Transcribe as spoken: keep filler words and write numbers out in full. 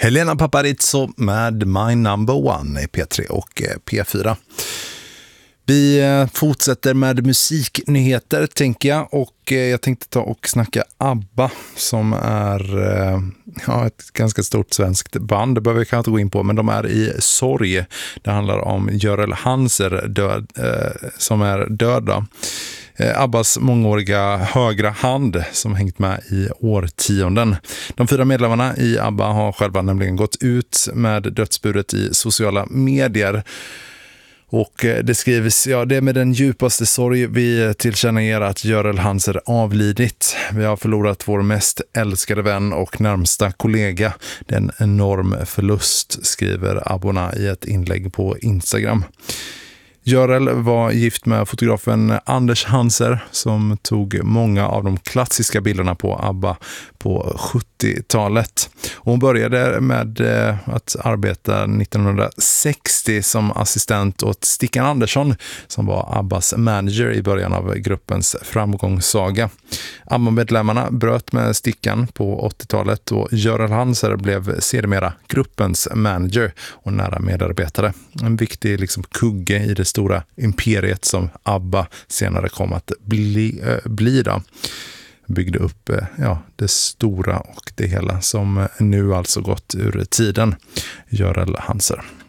Helena Paparizou med My Number One i P tre och P fyra. Vi fortsätter med musiknyheter tänker jag, och jag tänkte ta och snacka ABBA som är ja, ett ganska stort svenskt band. Det behöver vi kanske inte gå in på, men de är i sorg. Det handlar om Görel Hanser död, eh, som är döda. Abbas mångåriga högra hand som hängt med i årtionden. De fyra medlemmarna i ABBA har själva nämligen gått ut med dödsbudet i sociala medier. Och det skrivs, ja, det är med den djupaste sorg vi tillkännager att Görel Hanser avlidit. Vi har förlorat vår mest älskade vän och närmsta kollega. Det är en enorm förlust, skriver abborna i ett inlägg på Instagram. Görel var gift med fotografen Anders Hanser som tog många av de klassiska bilderna på ABBA på sjuttiotalet. Och hon började med att arbeta nittonhundrasextio som assistent åt Stickan Andersson som var ABBAs manager i början av gruppens framgångssaga. ABBA-medlemmarna bröt med Stickan på åttiotalet och Görel Hanser blev sedermera gruppens manager och nära medarbetare. En viktig liksom kugge i det stora imperiet som ABBA senare kom att bli, äh, bli då. Byggde upp äh, ja, det stora och det hela som nu alltså gått ur tiden. Görel Hanser.